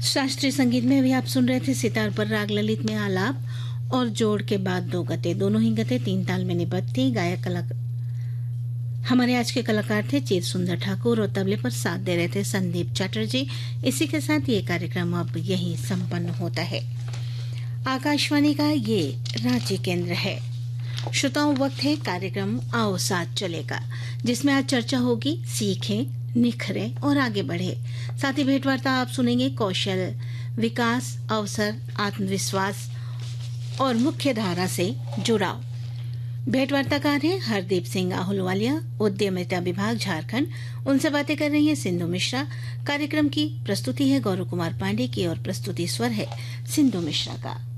शास्त्रीय संगीत में भी आप सुन रहे थे सितार पर राग ललित में आलाप और जोड़ के बाद दो गते, दोनों ही गते तीन ताल में निबद्ध थी। गायक हमारे आज के कलाकार थे चेत सुंदर ठाकुर और तबले पर साथ दे रहे थे संदीप चटर्जी। इसी के साथ ये कार्यक्रम अब यहीं संपन्न होता है। आकाशवाणी का ये रांची केंद्र है। श्रोताओं, वक्त है कार्यक्रम आओ साथ चलेगा, जिसमें आज चर्चा होगी सीखें, निखरे और आगे बढ़े। साथ ही भेंटवार्ता आप सुनेंगे कौशल विकास, अवसर, आत्मविश्वास और मुख्य धारा से जुड़ाव। भेंटवार्ताकार हैं हरदीप सिंह आहलूवालिया, उद्यमिता विभाग झारखंड। उनसे बातें कर रही हैं सिंधु मिश्रा। कार्यक्रम की प्रस्तुति है गौरव कुमार पांडे की और प्रस्तुति स्वर है सिंधु मिश्रा का।